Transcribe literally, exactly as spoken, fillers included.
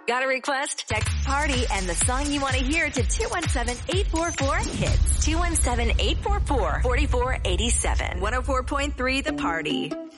Got a request? Text PARTY and the song you want to hear to two one seven, eight four four, KIDS. two one seven, eight four four, four four eight seven. one oh four point three The Party.